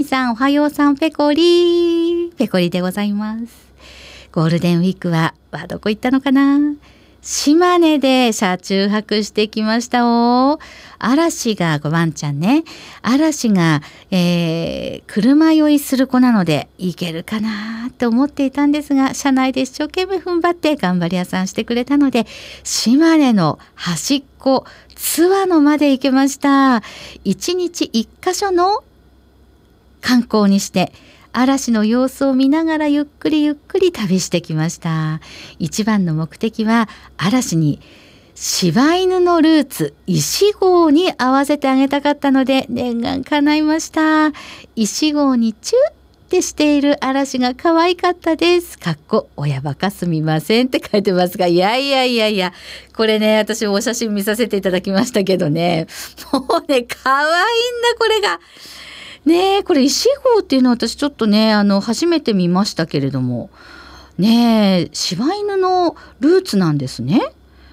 さんおはようさん、ペコリでございます。ゴールデンウィークはどこ行ったのかな。島根で車中泊してきましたお。嵐がワンちゃんね、嵐が、車酔いする子なので行けるかなって思っていたんですが、車内で一生懸命踏ん張って頑張り屋さんしてくれたので、島根の端っこ津和野まで行けました。1日1カ所の観光にして嵐の様子を見ながらゆっくり旅してきました。一番の目的は嵐に柴犬のルーツ石号に合わせてあげたかったので念願叶いました。石号にチュッってしている嵐が可愛かったです。親バカすみませんって書いてますが、いやこれね、私お写真見させていただきましたけどね、もうね可愛いんだこれがねえ。これ石号っていうのは私ちょっとね初めて見ましたけれどもね、柴犬のルーツなんですね。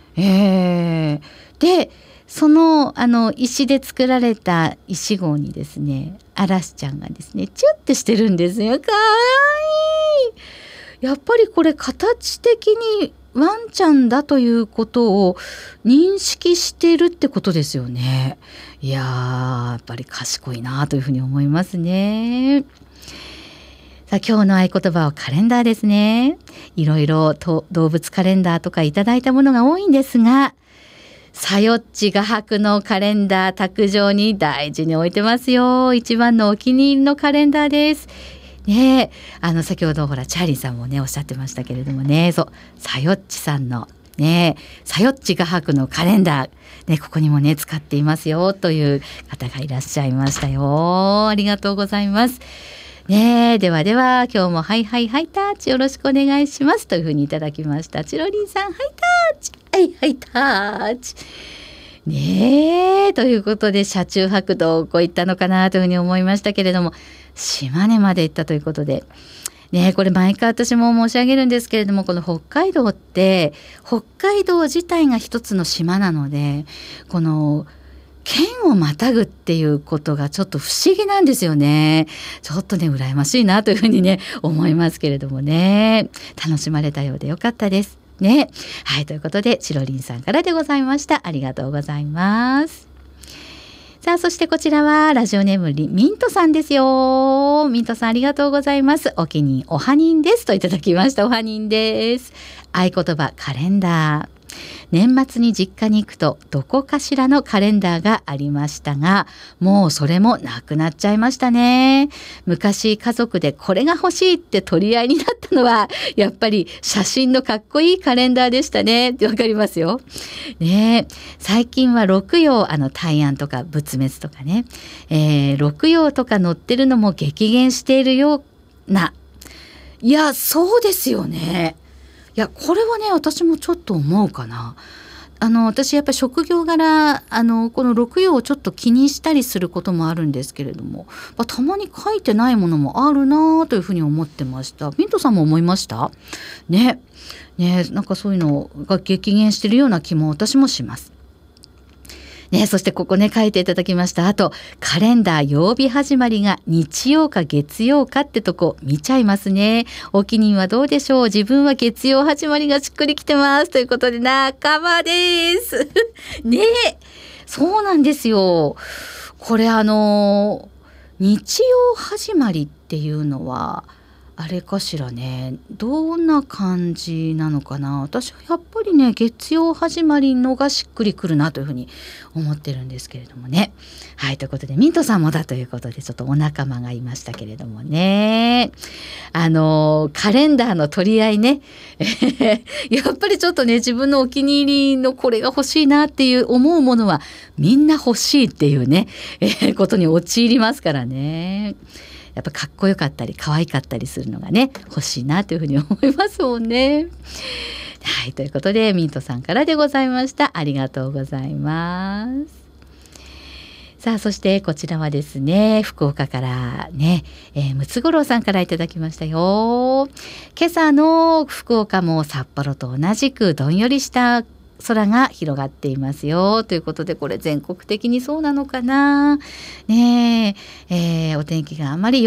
でその石で作られた石号にですね、嵐ちゃんがですねチュッてしてるんですよ。かわいい。やっぱりこれ形的にワンちゃんだということを認識しているってことですよね。いやー、やっぱり賢いなというふうに思いますね。さあ、今日の合言葉はカレンダーですね。いろいろと動物カレンダーとかいただいたものが多いんですが、さよっち画伯のカレンダー卓上に大事に置いてますよ。一番のお気に入りのカレンダーです。ねえ、先ほどチャーリーさんもねおっしゃってましたけれどもね、そうさよっちさんのねさよっち画伯のカレンダーね、ここにもね使っていますよという方がいらっしゃいましたよ。ありがとうございますね。では今日もハイタッチよろしくお願いしますというふうにいただきました。チロリンさんハイタッチねえ、ということで車中泊どこ行ったのかなというふうに思いましたけれども、島根まで行ったということでね、これ毎回私も申し上げるんですけれども、この北海道って北海道自体が一つの島なので、この県をまたぐっていうことがちょっと不思議なんですよね。ちょっとね羨ましいなというふうにね思いますけれどもね、楽しまれたようでよかったですね。はい、ということでチロリンさんからでございました。ありがとうございます。さあ、そしてこちらはラジオネームミントさんですよ。ミントさんありがとうございます。お気に入りおはにんですといただきました。おはにんです。合言葉カレンダー。年末に実家に行くとどこかしらのカレンダーがありましたが、もうそれもなくなっちゃいましたね。昔家族でこれが欲しいって取り合いになったのはやっぱり写真のかっこいいカレンダーでしたねってわかりますよね。最近は六葉大安とか仏滅とかね、六葉とか載ってるのも激減しているような。いやそうですよね。いやこれはね私もちょっと思うかな。私やっぱり職業柄この六葉をちょっと気にしたりすることもあるんですけれども、たまに書いてないものもあるなというふうに思ってました。ミントさんも思いましたね。なんかそういうのが激減してるような気も私もしますね。そしてここね書いていただきました。あとカレンダー曜日始まりが日曜か月曜かってとこ見ちゃいますね。お気に入りはどうでしょう。自分は月曜始まりがしっくりきてますということで仲間ですね。そうなんですよ。これ日曜始まりっていうのはあれかしらね、どんな感じなのかな。私はやっぱりね月曜始まりのがしっくりくるなというふうに思ってるんですけれどもね。はい、ということでミントさんもだということでちょっとお仲間がいましたけれどもね、カレンダーの取り合いねやっぱりちょっとね自分のお気に入りのこれが欲しいなっていう思うものはみんな欲しいっていうね、ことに陥りますからね。やっぱかっこよかったり可愛かったりするのがね欲しいなというふうに思いますもんね。はい、ということでミントさんからでございました。ありがとうございます。さあそしてこちらはですね福岡からね、ムツゴロウさんからいただきましたよ。今朝の福岡も札幌と同じくどんよりした空が広がっていますよということで、これ全国的にそうなのかなね。お天気があまり